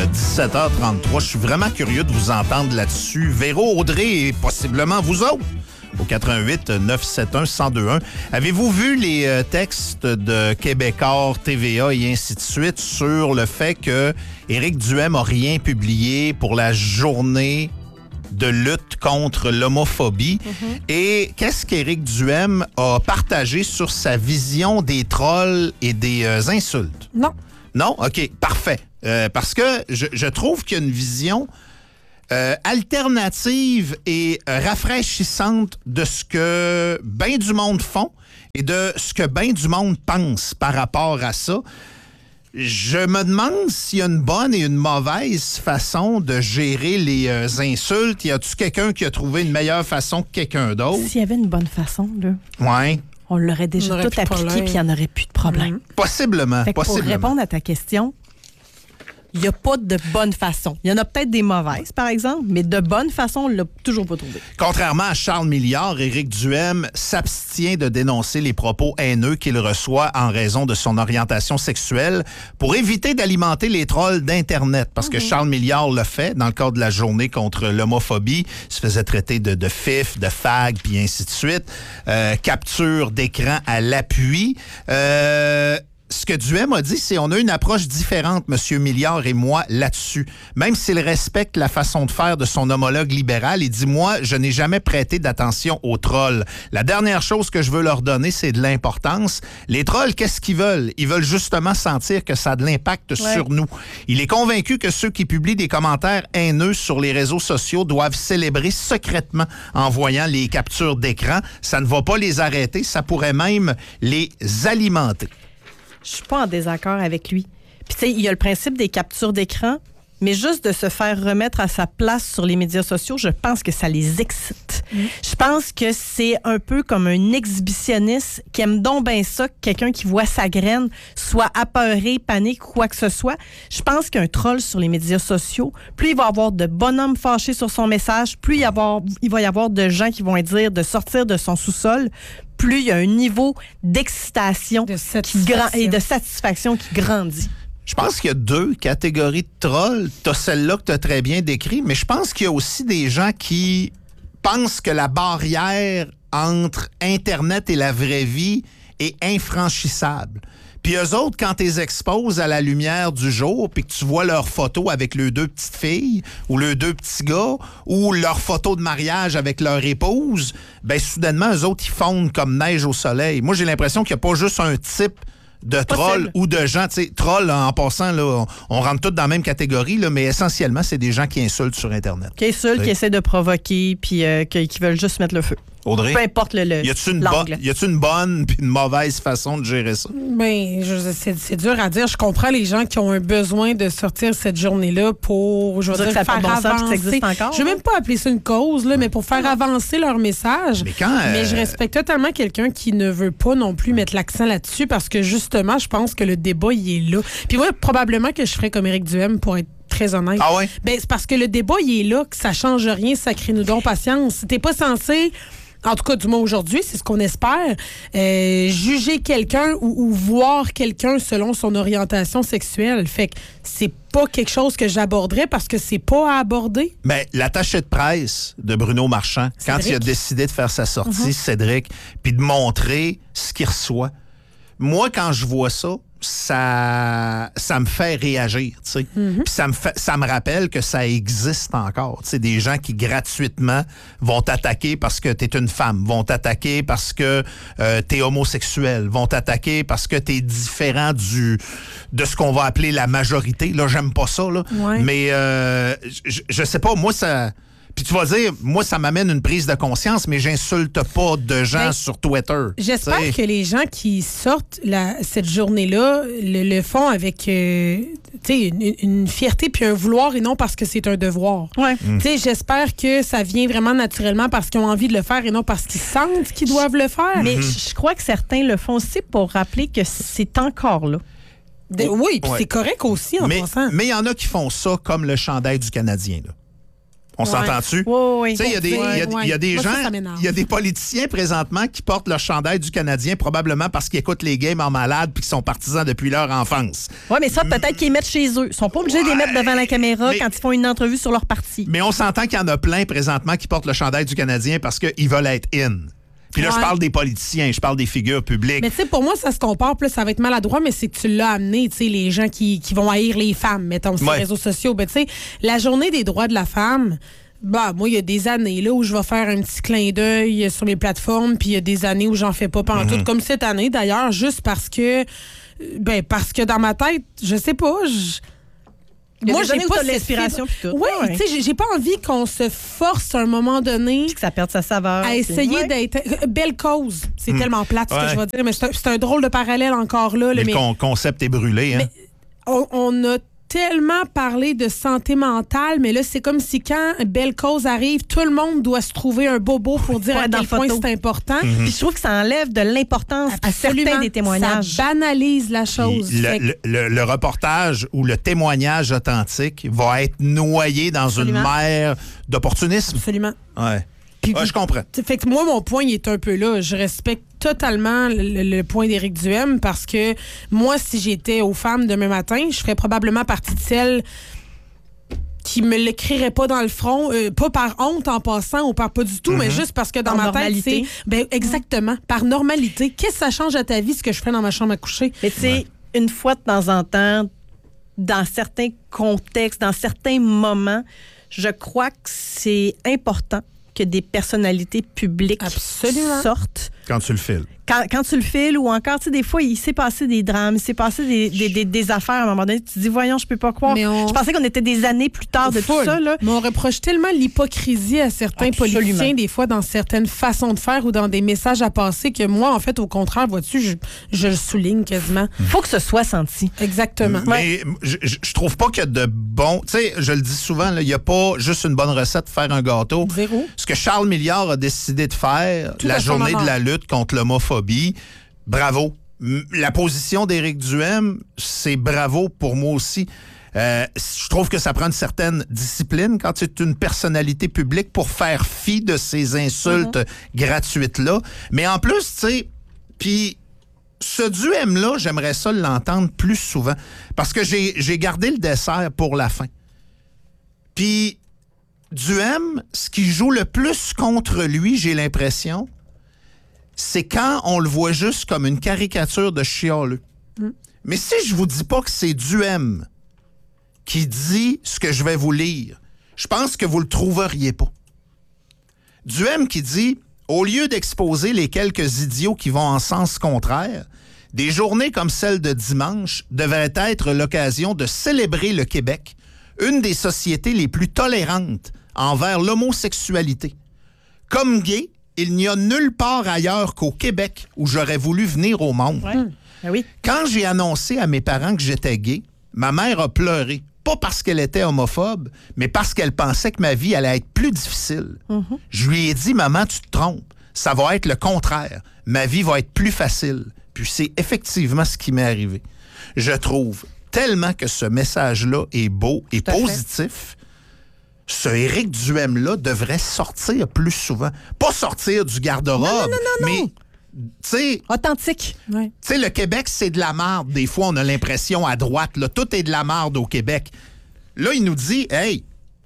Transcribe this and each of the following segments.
17h33. Je suis vraiment curieux de vous entendre là-dessus. Véro, Audrey et possiblement vous autres. Au 88-971-1021. Avez-vous vu les textes de Québécois, TVA et ainsi de suite sur le fait que Éric Duhem n'a rien publié pour la journée de lutte contre l'homophobie? Et qu'est-ce qu'Éric Duhem a partagé sur sa vision des trolls et des insultes? Non. Non? OK, parfait. Parce que je trouve qu'il y a une vision alternative et rafraîchissante de ce que ben du monde font et de ce que ben du monde pense par rapport à ça. Je me demande s'il y a une bonne et une mauvaise façon de gérer les insultes. Y a-tu quelqu'un qui a trouvé une meilleure façon que quelqu'un d'autre? S'il y avait une bonne façon, là. Ouais. On l'aurait déjà tout appliqué, puis il n'y en aurait plus de problème. Possiblement. Fait que pour répondre à ta question, il n'y a pas de bonne façon. Il y en a peut-être des mauvaises, par exemple, mais de bonne façon, on ne l'a toujours pas trouvé. Contrairement à Charles Milliard, Éric Duhem s'abstient de dénoncer les propos haineux qu'il reçoit en raison de son orientation sexuelle pour éviter d'alimenter les trolls d'Internet. Parce que Charles Milliard le fait dans le cadre de la journée contre l'homophobie. Il se faisait traiter de fif, de fag, puis ainsi de suite. Capture d'écran à l'appui. Ce que Duhem a dit, c'est qu'on a une approche différente, M. Milliard et moi, là-dessus. Même s'il respecte la façon de faire de son homologue libéral, il dit, moi, je n'ai jamais prêté d'attention aux trolls. La dernière chose que je veux leur donner, c'est de l'importance. Les trolls, qu'est-ce qu'ils veulent? Ils veulent justement sentir que ça a de l'impact sur nous. Il est convaincu que ceux qui publient des commentaires haineux sur les réseaux sociaux doivent célébrer secrètement en voyant les captures d'écran. Ça ne va pas les arrêter, ça pourrait même les alimenter. Je suis pas en désaccord avec lui. Puis tu sais, il y a le principe des captures d'écran, mais juste de se faire remettre à sa place sur les médias sociaux, je pense que ça les excite. Je pense que c'est un peu comme un exhibitionniste qui aime donc bien ça, que quelqu'un qui voit sa graine soit apeuré, panique ou quoi que ce soit. Je pense qu'un troll sur les médias sociaux, plus il va y avoir de bonhommes fâchés sur son message, plus il va y avoir de gens qui vont dire de sortir de son sous-sol, plus il y a un niveau d'excitation et de satisfaction qui grandit. Je pense qu'il y a deux catégories de trolls. Tu as celle-là que tu as très bien décrit, mais je pense qu'il y a aussi des gens qui pensent que la barrière entre Internet et la vraie vie est infranchissable. Puis eux autres, quand tu les exposes à la lumière du jour, puis que tu vois leurs photos avec leurs deux petites filles, ou leurs deux petits gars, ou leurs photos de mariage avec leur épouse, ben soudainement, eux autres, ils fondent comme neige au soleil. Moi, j'ai l'impression qu'il n'y a pas juste un type de trolls ou de gens, tu sais, trolls, en passant, là, on rentre tous dans la même catégorie, là, mais essentiellement, c'est des gens qui insultent sur Internet. Qui insultent, qui essaient de provoquer, puis qui veulent juste mettre le feu. Audrey, peu importe l'angle. Y a-t-il une bonne puis une mauvaise façon de gérer ça? Ben, c'est dur à dire. Je comprends les gens qui ont un besoin de sortir cette journée-là pour, je veux dire, faire avancer. Ça existe encore. Je ne vais même pas appeler ça une cause, là, mais pour faire avancer leur message. Mais je respecte totalement quelqu'un qui ne veut pas non plus mettre l'accent là-dessus parce que justement, je pense que le débat, il est là. Puis moi, probablement que je ferais comme Éric Duhem pour être très honnête. Ah ouais? Ben, c'est parce que le débat, il est là, que ça change rien, sacré-nous donc patience. T'es pas censé... En tout cas, du moins aujourd'hui, c'est ce qu'on espère. Juger quelqu'un ou voir quelqu'un selon son orientation sexuelle. Fait que c'est pas quelque chose que j'aborderais parce que c'est pas à aborder. Ben, l'attaché de presse de Bruno Marchand, quand il a décidé de faire sa sortie, Cédric, puis de montrer ce qu'il reçoit. Moi, quand je vois ça, ça me fait réagir, tu sais. Puis ça me rappelle que ça existe encore. Tu sais, des gens qui gratuitement vont t'attaquer parce que t'es une femme, vont t'attaquer parce que t'es homosexuel, vont t'attaquer parce que t'es différent de ce qu'on va appeler la majorité. Là, j'aime pas ça, là. Ouais. Mais je sais pas, moi, ça... Puis tu vas dire, moi, ça m'amène une prise de conscience, mais j'insulte pas de gens sur Twitter. J'espère que les gens qui sortent cette journée-là le font avec une fierté puis un vouloir et non parce que c'est un devoir. Ouais. J'espère que ça vient vraiment naturellement parce qu'ils ont envie de le faire et non parce qu'ils sentent qu'ils doivent le faire. Mais je crois que certains le font aussi pour rappeler que c'est encore là. Oui, puis c'est correct aussi en passant. Mais il y en a qui font ça comme le chandail du Canadien, là. On s'entend-tu? Oui. Tu sais, il y a des Moi, gens, ça m'énerve. il y a des politiciens présentement qui portent leur chandail du Canadien probablement parce qu'ils écoutent les games en malade puis qu'ils sont partisans depuis leur enfance. Oui, mais ça, peut-être qu'ils les mettent chez eux. Ils sont pas obligés de les mettre devant la caméra quand ils font une entrevue sur leur parti. Mais on s'entend qu'il y en a plein présentement qui portent le chandail du Canadien parce qu'ils veulent être in. Puis là, je parle des politiciens, je parle des figures publiques. Mais tu sais, pour moi, ça se compare, puis là, ça va être maladroit, mais c'est que tu l'as amené, tu sais, les gens qui vont haïr les femmes, mettons, sur les réseaux sociaux. Ben, tu sais, la journée des droits de la femme, bah, moi, il y a des années là où je vais faire un petit clin d'œil sur les plateformes, puis il y a des années où j'en fais pas pantoute, comme cette année, d'ailleurs, juste parce que dans ma tête, je sais pas, moi, j'ai pas l'inspiration. Oui, tu sais, j'ai pas envie qu'on se force à un moment donné. Puis que ça perde sa saveur. À essayer d'être. Belle cause. C'est tellement plate ce que je vais dire, mais c'est un drôle de parallèle encore là. Mais le concept est brûlé, hein? Mais on a tellement parlé de santé mentale, mais là, c'est comme si quand Belle Cause arrive, tout le monde doit se trouver un bobo pour dire à quel point c'est important. Puis je trouve que ça enlève de l'importance à certains des témoignages. Ça banalise la chose. Le reportage ou le témoignage authentique va être noyé dans une mer d'opportunisme. Absolument. Ouais. Puis, je comprends. Fait que moi, mon point, il est un peu là. Je respecte totalement le point d'Éric Duhem parce que moi, si j'étais aux femmes demain matin, je ferais probablement partie de celles qui me l'écriraient pas dans le front, pas par honte en passant ou par pas du tout, mais juste parce que dans ma tête, c'est... Ben, exactement, par normalité. Qu'est-ce que ça change à ta vie, ce que je fais dans ma chambre à coucher? Mais tu sais, une fois de temps en temps, dans certains contextes, dans certains moments, je crois que c'est important que des personnalités publiques sortent. Quand tu le files. Quand tu le files, ou encore, tu sais, des fois, il s'est passé des drames, il s'est passé des affaires à un moment donné. Tu te dis, voyons, je peux pas croire. Je pensais qu'on était des années plus tard de tout ça. Là. Mais on reproche tellement l'hypocrisie à certains politiciens, des fois, dans certaines façons de faire ou dans des messages à passer, que moi, en fait, au contraire, vois-tu, je le souligne quasiment. Faut que ce soit senti. Exactement. Mais je trouve pas qu'il y a de bon... Tu sais, je le dis souvent, il n'y a pas juste une bonne recette pour faire un gâteau. Zéro. Ce que Charles Milliard a décidé de faire, la journée de la lutte contre l'homophobie, bravo. La position d'Éric Duhem, c'est bravo pour moi aussi. Je trouve que ça prend une certaine discipline quand tu es une personnalité publique pour faire fi de ces insultes gratuites-là. Mais en plus, tu sais, puis ce Duhem-là, j'aimerais ça l'entendre plus souvent parce que j'ai gardé le dessert pour la fin. Puis Duhem, ce qui joue le plus contre lui, j'ai l'impression, c'est quand on le voit juste comme une caricature de chialeux. Mais si je vous dis pas que c'est Duhem qui dit ce que je vais vous lire, je pense que vous le trouveriez pas. Duhem qui dit, au lieu d'exposer les quelques idiots qui vont en sens contraire, des journées comme celle de dimanche devraient être l'occasion de célébrer le Québec, une des sociétés les plus tolérantes envers l'homosexualité. Comme gay, il n'y a nulle part ailleurs qu'au Québec où j'aurais voulu venir au monde. Oui. Quand j'ai annoncé à mes parents que j'étais gay, ma mère a pleuré. Pas parce qu'elle était homophobe, mais parce qu'elle pensait que ma vie allait être plus difficile. Je lui ai dit, maman, tu te trompes. Ça va être le contraire. Ma vie va être plus facile. Puis c'est effectivement ce qui m'est arrivé. Je trouve tellement que ce message-là est beau et positif. Ce Éric Duhem-là devrait sortir plus souvent. Pas sortir du garde-robe, mais... T'sais, authentique. Tu sais, le Québec, c'est de la marde. Des fois, on a l'impression à droite, là, tout est de la marde au Québec. Là, il nous dit, hey,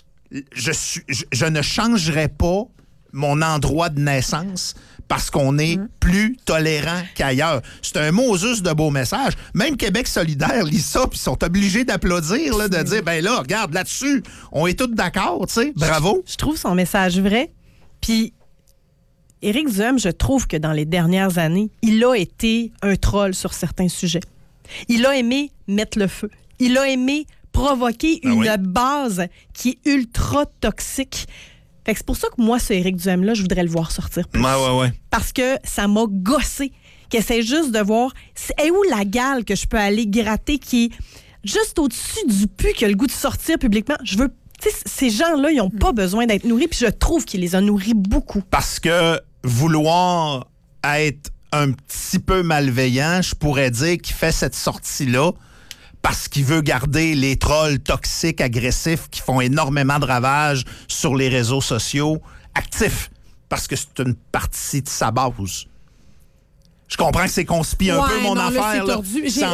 je ne changerai pas mon endroit de naissance parce qu'on est plus tolérant qu'ailleurs. C'est un Moses de beau message. Même Québec solidaire lit ça, puis ils sont obligés d'applaudir, là, de dire, ben là, regarde, là-dessus, on est tous d'accord, tu sais, bravo. Je trouve son message vrai, puis Éric Duhem, je trouve que dans les dernières années, il a été un troll sur certains sujets. Il a aimé mettre le feu. Il a aimé provoquer une base qui est ultra toxique. Fait que c'est pour ça que moi, ce Éric Duhem-là, je voudrais le voir sortir plus. Ouais. Parce que ça m'a gossé. Qu'il essaie juste de voir, c'est où la gale que je peux aller gratter qui est juste au-dessus du pu qui a le goût de sortir publiquement. Je veux... Tu sais, ces gens-là, ils n'ont pas besoin d'être nourris, puis je trouve qu'il les a nourris beaucoup. Parce que vouloir être un petit peu malveillant, je pourrais dire qu'il fait cette sortie-là parce qu'il veut garder les trolls toxiques, agressifs, qui font énormément de ravages sur les réseaux sociaux, actifs, parce que c'est une partie de sa base. Je comprends que c'est conspi un peu, mon affaire. Là,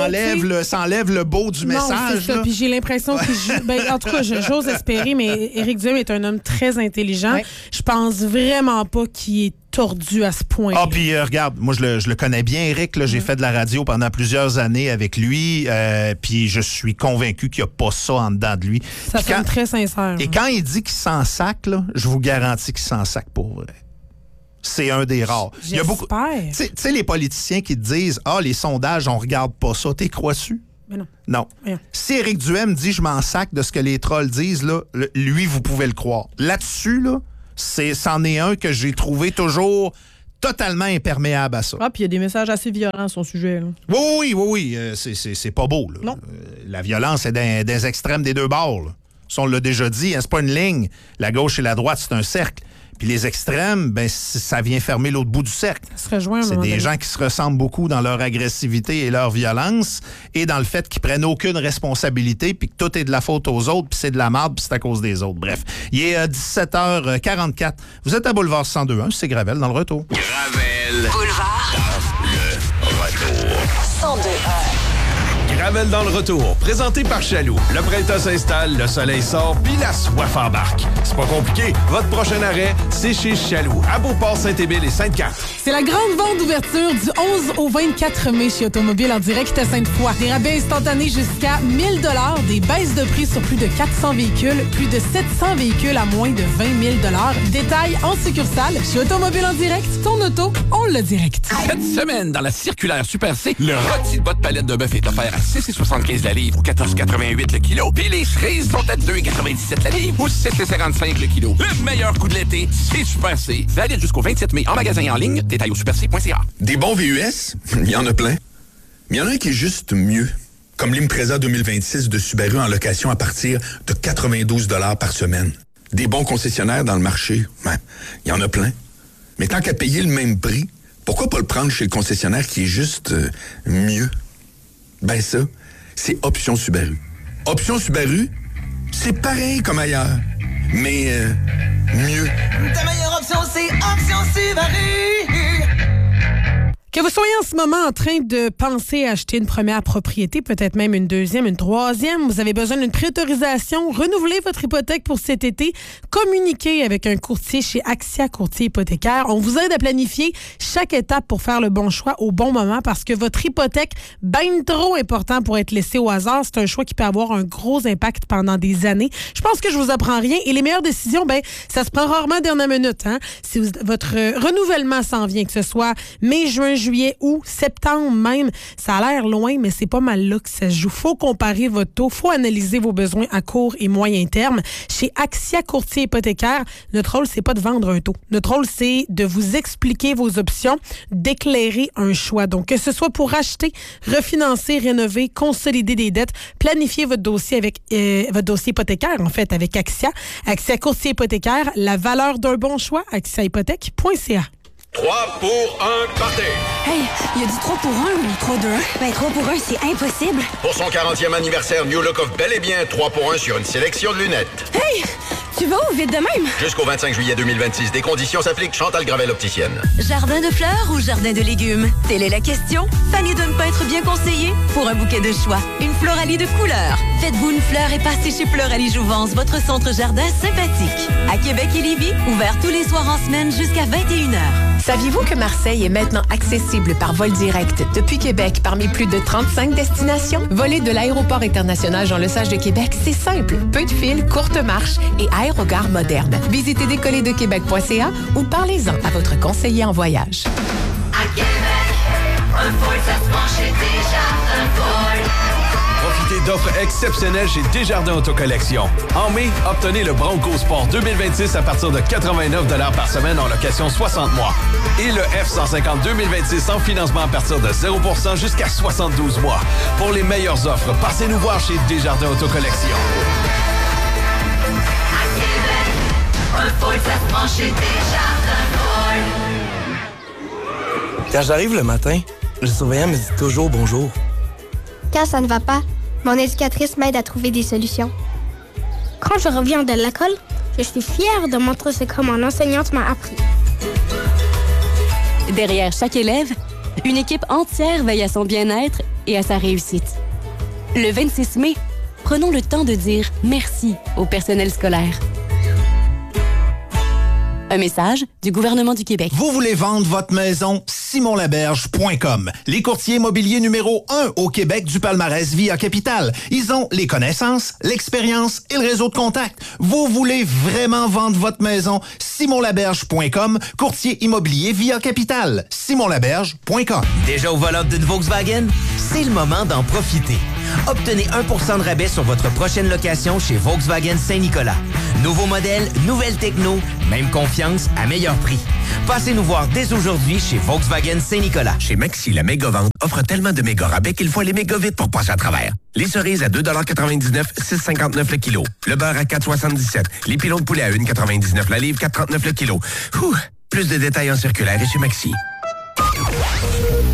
ça enlève le beau du message. C'est ça. Puis j'ai l'impression que... en tout cas, j'ose espérer, mais Éric Duhem est un homme très intelligent. Ouais. Je pense vraiment pas qu'il est tordu à ce point. Ah, puis regarde, moi, je le connais bien, Éric. Là, j'ai fait de la radio pendant plusieurs années avec lui. Puis je suis convaincu qu'il n'y a pas ça en dedans de lui. Ça sonne très sincère. Et quand il dit qu'il s'en sac, là, je vous garantis qu'il s'en sac pour vrai. C'est un des rares. Il y a beaucoup. Tu sais, les politiciens qui te disent « Ah, les sondages, on regarde pas ça. » T'es crois-tu? Mais non. Non. Rien. Si Éric Duhem dit « Je m'en sac de ce que les trolls disent », là, lui, vous pouvez le croire. Là-dessus, là, c'en est un que j'ai trouvé toujours totalement imperméable à ça. Ah, puis il y a des messages assez violents à son sujet. Là. Oui. C'est pas beau. Là. Non. La violence est des extrêmes des deux bords. Là. Ça, on l'a déjà dit, hein, c'est pas une ligne. La gauche et la droite, c'est un cercle. Puis les extrêmes, ben ça vient fermer l'autre bout du cercle. Ça se rejoint, c'est des gens qui se ressemblent beaucoup dans leur agressivité et leur violence et dans le fait qu'ils prennent aucune responsabilité puis que tout est de la faute aux autres puis c'est de la merde puis c'est à cause des autres. Bref, il est 17h44. Vous êtes à Boulevard 102.1, c'est Gravel dans le retour. Gravel. Boulevard. Dans le retour. 102.1. Gravel dans le retour, présenté par Chaloux. Le printemps s'installe, le soleil sort, puis la soif embarque. C'est pas compliqué, votre prochain arrêt, c'est chez Chaloux, à Beauport, Saint-Émile et Sainte-Catherine. C'est la grande vente d'ouverture du 11 au 24 mai chez Automobile en direct à Sainte-Foy. Des rabais instantanés jusqu'à 1 000 $, des baisses de prix sur plus de 400 véhicules, plus de 700 véhicules à moins de 20 000 $. Détails en succursale chez Automobile en direct. Ton auto, on le direct. Cette semaine, dans la circulaire Super C, le rôti de bas de palette de bœuf est offert à 6,75 la livre ou 14,88 le kilo. Puis les cerises sont à 2,97 la livre ou 6,55 le kilo. Le meilleur coup de l'été, c'est Super C. Valide jusqu'au 27 mai en magasin et en ligne. Détail au superc.ca. Des bons VUS, il y en a plein. Mais il y en a un qui est juste mieux. Comme l'Impreza 2026 de Subaru en location à partir de 92 $ par semaine. Des bons concessionnaires dans le marché, il y en a plein. Mais tant qu'à payer le même prix, pourquoi pas le prendre chez le concessionnaire qui est juste mieux? Ben ça, c'est Option Subaru. Option Subaru, c'est pareil comme ailleurs, mais mieux. Ta meilleure option, c'est Option Subaru. Que vous soyez en ce moment en train de penser à acheter une première propriété, peut-être même une deuxième, une troisième, vous avez besoin d'une préautorisation, renouvelez votre hypothèque pour cet été, communiquez avec un courtier chez Axia Courtier Hypothécaire. On vous aide à planifier chaque étape pour faire le bon choix au bon moment parce que votre hypothèque, ben trop important pour être laissée au hasard. C'est un choix qui peut avoir un gros impact pendant des années. Je pense que je vous apprends rien et les meilleures décisions, ça se prend rarement à dernière minute. Hein? Si votre renouvellement s'en vient, que ce soit mai, juin, juillet ou septembre même, ça a l'air loin, mais c'est pas mal là que ça se joue. Faut comparer votre taux, faut analyser vos besoins à court et moyen terme. Chez Axia Courtier Hypothécaire, notre rôle, c'est pas de vendre un taux. Notre rôle, c'est de vous expliquer vos options, d'éclairer un choix. Donc, que ce soit pour acheter, refinancer, rénover, consolider des dettes, planifier votre dossier avec votre dossier hypothécaire, en fait, avec Axia. Axia Courtier Hypothécaire, la valeur d'un bon choix, axiahypothèque.ca. 3 pour 1 party. Hey, il a dit 3 pour 1 ou 3 de 1? Ben 3 pour 1, c'est impossible. Pour son 40e anniversaire, New Look offre bel et bien 3 pour 1 sur une sélection de lunettes. Hey, tu vas où vite de même? Jusqu'au 25 juillet 2026, des conditions s'appliquent. Chantal Gravel, opticienne. Jardin de fleurs ou jardin de légumes? Telle est la question. Fanny de ne pas être bien conseillée? Pour un bouquet de choix, une Floralie de couleurs. Faites-vous une fleur et passez chez Floralie Jouvence, votre centre jardin sympathique. À Québec et Lévis, ouvert tous les soirs en semaine jusqu'à 21h. Saviez-vous que Marseille est maintenant accessible par vol direct depuis Québec parmi plus de 35 destinations? Voler de l'aéroport international Jean-Lesage de Québec, c'est simple. Peu de fil, courte marche et aérogare moderne. Visitez décollerdequebec.ca ou parlez-en à votre conseiller en voyage. À Québec, un Ford, ça se prend chez Desjardins Ford. Profitez d'offres exceptionnelles chez Desjardins Autocollection. En mai, obtenez le Bronco Sport 2026 à partir de 89 $ par semaine en location 60 mois. Et le F-150 2026 en financement à partir de 0% jusqu'à 72 mois. Pour les meilleures offres, passez-nous voir chez Desjardins Autocollection. À Québec, un Ford, ça se prend chez Desjardins Ford. Quand j'arrive le matin, le surveillant me dit toujours bonjour. Quand ça ne va pas, Mon éducatrice m'aide à trouver des solutions. Quand je reviens de l'école, je suis fière de montrer ce que mon enseignante m'a appris. Derrière chaque élève, une équipe entière veille à son bien-être et à sa réussite. Le 26 mai, prenons le temps de dire merci au personnel scolaire. Un message du gouvernement du Québec. Vous voulez vendre votre maison? SimonLaberge.com. Les courtiers immobiliers numéro 1 au Québec du palmarès Via Capital. Ils ont les connaissances, l'expérience et le réseau de contacts. Vous voulez vraiment vendre votre maison? SimonLaberge.com. Courtier immobilier Via Capital. SimonLaberge.com. Déjà au volant d'une Volkswagen? C'est le moment d'en profiter. Obtenez 1% de rabais sur votre prochaine location chez Volkswagen Saint-Nicolas. Nouveau modèle, nouvelle techno, même confiance à meilleur prix. Passez nous voir dès aujourd'hui chez Volkswagen Saint-Nicolas. Chez Maxi, la méga-vente offre tellement de méga rabais qu'il faut aller méga vite pour passer à travers. Les cerises à 2,99 $, 6,59 le kilo. Le beurre à 4,77 $. Les pilons de poulet à 1,99 la livre, 4,39 le kilo. Plus de détails en circulaire et chez Maxi.